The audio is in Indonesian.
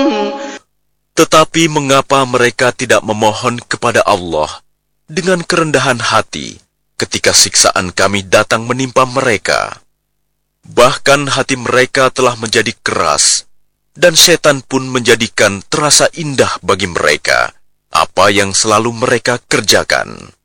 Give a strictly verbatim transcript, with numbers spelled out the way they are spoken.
Tetapi mengapa mereka tidak memohon kepada Allah dengan kerendahan hati ketika siksaan kami datang menimpa mereka? Bahkan hati mereka telah menjadi keras, dan setan pun menjadikan terasa indah bagi mereka apa yang selalu mereka kerjakan.